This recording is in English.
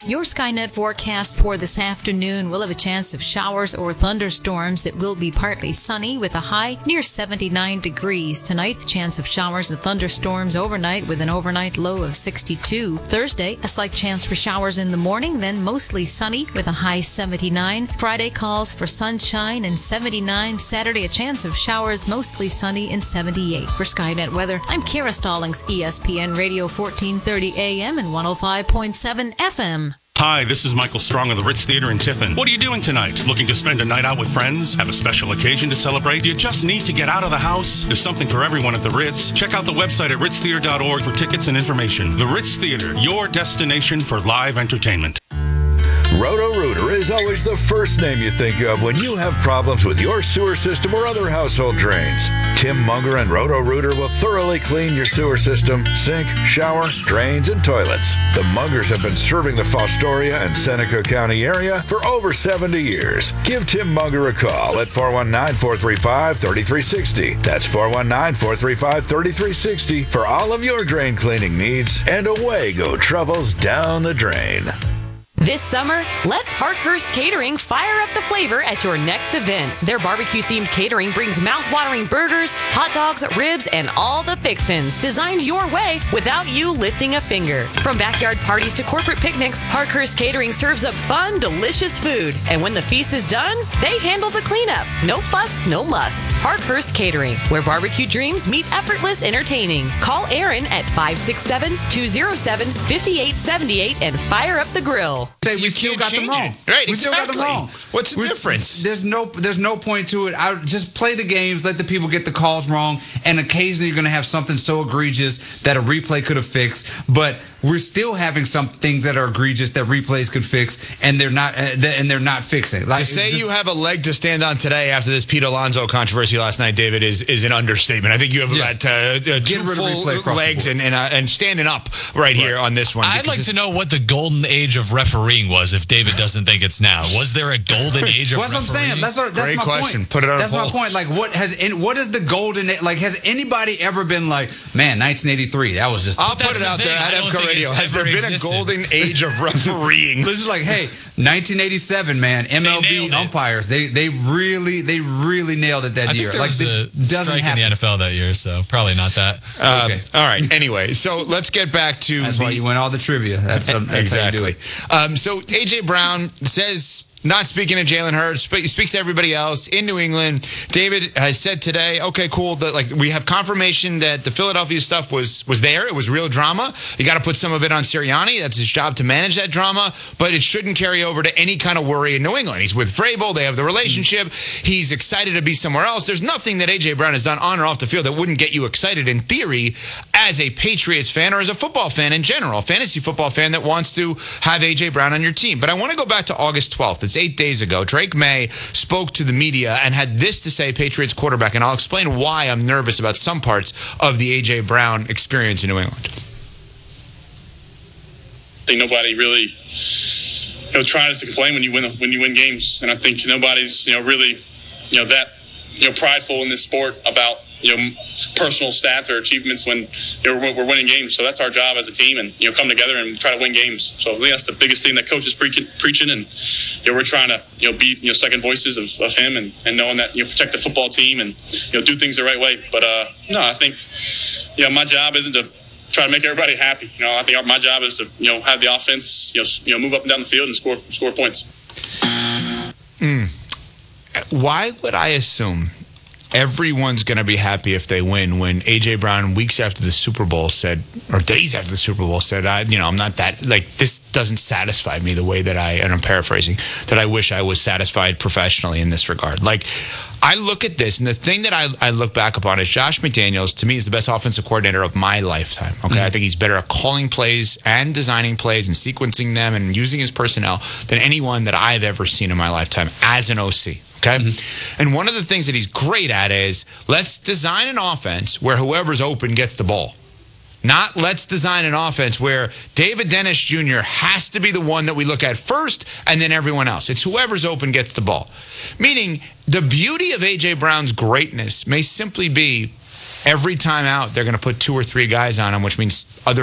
Your Skynet forecast for this afternoon will have a chance of showers or thunderstorms. It will be partly sunny with a high near 79 degrees. Tonight, chance of showers and thunderstorms overnight with an overnight low of 62. Thursday, a slight chance for showers in the morning, then mostly sunny with a high 79. Friday calls for sunshine and 79. Saturday, a chance of showers, mostly sunny and 78. For Skynet Weather, I'm Kara Stallings, ESPN Radio 1430 AM and 105.7 FM. Hi, this is Michael Strong of the Ritz Theater in Tiffin. What are you doing tonight? Looking to spend a night out with friends? Have a special occasion to celebrate? Do you just need to get out of the house? There's something for everyone at the Ritz. Check out the website at ritztheater.org for tickets and information. The Ritz Theater, your destination for live entertainment. Roto-Rooter is always the first name you think of when you have problems with your sewer system or other household drains. Tim Munger and Roto-Rooter will thoroughly clean your sewer system, sink, shower, drains, and toilets. The Mungers have been serving the Fostoria and Seneca County area for over 70 years. Give Tim Munger a call at 419-435-3360. That's 419-435-3360 for all of your drain cleaning needs, and away go troubles down the drain. This summer, let Parkhurst Catering fire up the flavor at your next event. Their barbecue-themed catering brings mouth-watering burgers, hot dogs, ribs, and all the fixins designed your way without you lifting a finger. From backyard parties to corporate picnics, Parkhurst Catering serves up fun, delicious food. And when the feast is done, they handle the cleanup. No fuss, no muss. Parkhurst Catering, where barbecue dreams meet effortless entertaining. Call Aaron at 567-207-5878 and fire up the grill. Say we still got them wrong. Right, we still got them wrong. What's the difference? There's no point to it. I just play the games, let the people get the calls wrong, and occasionally you're going to have something so egregious that a replay could have fixed. But we're still having some things that are egregious that replays could fix, and they're not fixing. Like, to say you have a leg to stand on today after this Pete Alonso controversy last night, David, is an understatement. I think you have about two full legs and standing up right here on this one. I'd like to know what the golden age of refereeing was. If David doesn't think it's now, was there a golden age of refereeing? That's what I'm saying. That's Great my question. point. Put it on. That's my point. Like, what is the golden? Like, has anybody ever been like, man, 1983? That was just. I'll put it out there at MCO Radio. Has there been a golden age of refereeing? It's just like, hey, 1987, man. MLB umpires, they really nailed it that year. There was a strike in the NFL that year, so probably not that. Okay. All right. Anyway, so let's get back to. That's why you win all the trivia. That's exactly. How you do it. So A.J. Brown says, not speaking to Jalen Hurts, but he speaks to everybody else in New England. David has said today, okay, cool, that we have confirmation that the Philadelphia stuff was there. It was real drama. You got to put some of it on Sirianni. That's his job to manage that drama, but it shouldn't carry over to any kind of worry in New England. He's with Vrabel. They have the relationship. He's excited to be somewhere else. There's nothing that A.J. Brown has done on or off the field that wouldn't get you excited in theory as a Patriots fan or as a football fan in general, a fantasy football fan that wants to have A.J. Brown on your team. But I want to go back to August 12th. It's 8 days ago. Drake May spoke to the media and had this to say, Patriots quarterback, and I'll explain why I'm nervous about some parts of the A.J. Brown experience in New England. I think nobody really tries to complain when you win games, and I think nobody's really that prideful in this sport about personal stats or achievements when we're winning games. So that's our job as a team, and come together and try to win games. So I think that's the biggest thing that coach is preaching, and we're trying to be second voices of him and knowing that protect the football team and do things the right way. But no, I think my job isn't to try to make everybody happy. I think my job is to have the offense move up and down the field and score points. Why would I assume everyone's going to be happy if they win when A.J. Brown weeks after the Super Bowl said, or days after the Super Bowl said, I'm not that, this doesn't satisfy me the way that and I'm paraphrasing, that I wish I was satisfied professionally in this regard. I look at this, and the thing that I look back upon is Josh McDaniels, to me, is the best offensive coordinator of my lifetime. Okay, I think he's better at calling plays and designing plays and sequencing them and using his personnel than anyone that I've ever seen in my lifetime as an OC. Okay? And one of the things that he's great at is let's design an offense where whoever's open gets the ball. Not let's design an offense where David Dennis Jr. has to be the one that we look at first and then everyone else. It's whoever's open gets the ball. Meaning the beauty of A.J. Brown's greatness may simply be every time out they're going to put 2 or 3 guys on him, which means other